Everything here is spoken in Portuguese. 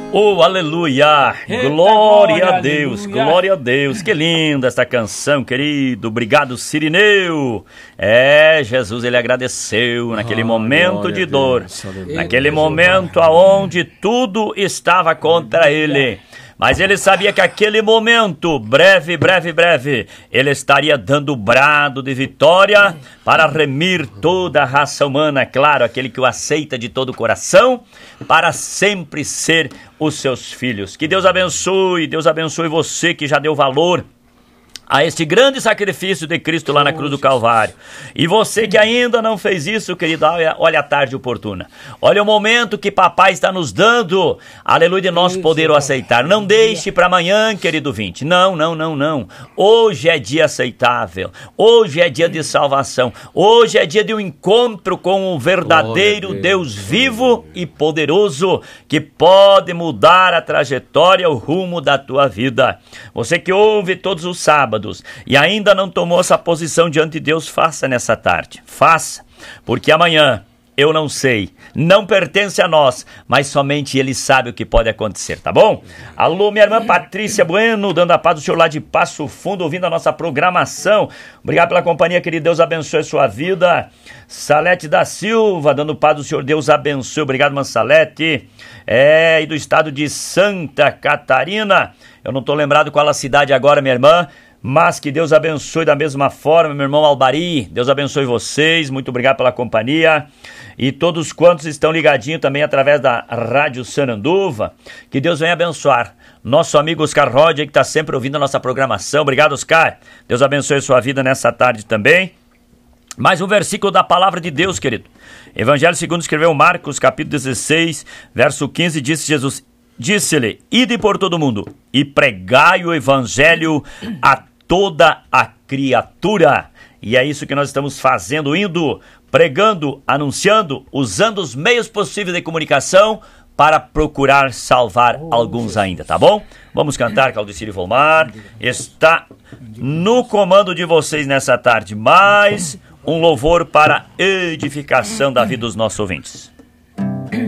Oh, aleluia! Glória a Deus, glória a Deus. Que linda essa canção, querido. Obrigado, Cirineu. Jesus, ele agradeceu naquele momento de dor, naquele momento aonde tudo estava contra ele. Mas ele sabia que aquele momento, breve, ele estaria dando o brado de vitória para remir toda a raça humana, claro, aquele que o aceita de todo o coração, para sempre ser os seus filhos. Que Deus abençoe você que já deu valor a este grande sacrifício de Cristo lá na cruz do Calvário. E você que ainda não fez isso, querido, olha a tarde oportuna. Olha o momento que papai está nos dando, aleluia, de nós poder o aceitar. Não deixe para amanhã, querido ouvinte. Não. Hoje é dia aceitável. Hoje é dia de salvação. Hoje é dia de um encontro com o verdadeiro Deus vivo e poderoso, que pode mudar a trajetória, o rumo da tua vida. Você que ouve todos os sábados e ainda não tomou essa posição diante de Deus, faça nessa tarde. Faça, porque amanhã, eu não sei, não pertence a nós, mas somente Ele sabe o que pode acontecer, tá bom? Alô, minha irmã Patrícia Bueno, dando a paz do Senhor lá de Passo Fundo, ouvindo a nossa programação. Obrigado pela companhia, querido, Deus abençoe a sua vida. Salete da Silva, dando paz do Senhor, Deus abençoe. Obrigado, irmã Salete. E do estado de Santa Catarina, eu não estou lembrado qual a cidade agora, minha irmã, mas que Deus abençoe da mesma forma, meu irmão Albari. Deus abençoe vocês, muito obrigado pela companhia. E todos quantos estão ligadinhos também através da Rádio Saranduva, que Deus venha abençoar. Nosso amigo Oscar Rod, que está sempre ouvindo a nossa programação. Obrigado, Oscar. Deus abençoe a sua vida nessa tarde também. Mais um versículo da palavra de Deus, querido. Evangelho segundo escreveu Marcos, capítulo 16, verso 15, disse Jesus, disse-lhe, ide por todo mundo e pregai o evangelho a toda a criatura. E é isso que nós estamos fazendo, indo, pregando, anunciando, usando os meios possíveis de comunicação para procurar salvar alguns ainda, tá bom? Vamos cantar, Claudicílio Volmar está no comando de vocês nessa tarde, mais um louvor para a edificação da vida dos nossos ouvintes.